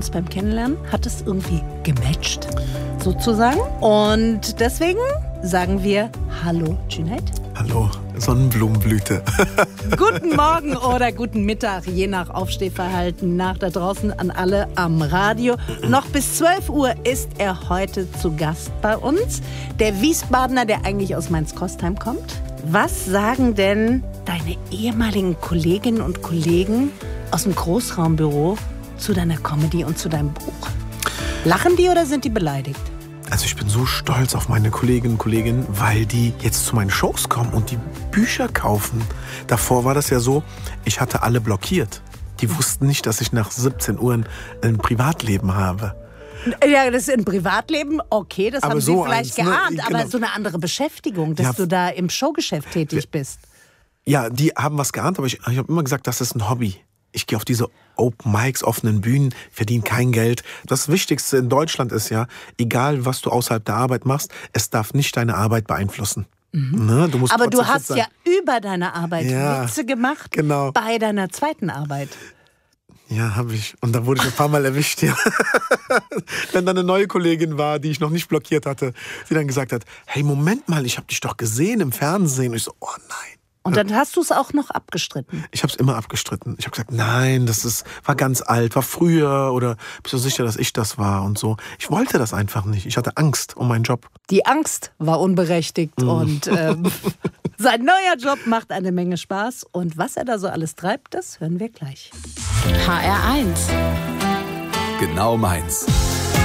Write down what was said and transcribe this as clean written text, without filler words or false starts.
uns beim Kennenlernen hat es irgendwie gematcht, sozusagen. Und deswegen sagen wir Hallo, Cüneyt. Hallo, Sonnenblumenblüte. Guten Morgen oder guten Mittag, je nach Aufstehverhalten, nach da draußen an alle am Radio. Noch bis 12 Uhr ist er heute zu Gast bei uns. Der Wiesbadener, der eigentlich aus Mainz-Kostheim kommt. Was sagen denn deine ehemaligen Kolleginnen und Kollegen aus dem Großraumbüro zu deiner Comedy und zu deinem Buch? Lachen die oder sind die beleidigt? Also ich bin so stolz auf meine Kolleginnen und Kollegen, weil die jetzt zu meinen Shows kommen und die Bücher kaufen. Davor war das ja so, ich hatte alle blockiert. Die wussten nicht, dass ich nach 17 Uhr ein Privatleben habe. Ja, das ist ein Privatleben, okay, das Aber haben so sie vielleicht eins, ne? geahnt, Genau. aber so eine andere Beschäftigung, dass du da im Showgeschäft tätig bist. Ja, die haben was geahnt, aber ich habe immer gesagt, das ist ein Hobby. Ich gehe auf diese Open Mics, offenen Bühnen, verdiene kein Geld. Das Wichtigste in Deutschland ist ja, egal was du außerhalb der Arbeit machst, es darf nicht deine Arbeit beeinflussen. Ne? Du musst Aber du trotzdem hast fit ja sein. über deine Arbeit Witze gemacht, genau. bei deiner zweiten Arbeit. Ja, habe ich. Und da wurde ich ein paar Mal erwischt, ja. Wenn dann eine neue Kollegin war, die ich noch nicht blockiert hatte, die dann gesagt hat, hey, Moment mal, ich habe dich doch gesehen im Fernsehen. Und ich so, oh nein. Und dann hast du es auch noch abgestritten. Ich habe es immer abgestritten. Ich habe gesagt, nein, war ganz alt, war früher oder bist du sicher, dass ich das war und so. Ich wollte das einfach nicht. Ich hatte Angst um meinen Job. Die Angst war unberechtigt und sein neuer Job macht eine Menge Spaß. Und was er da so alles treibt, das hören wir gleich. HR1. Genau meins.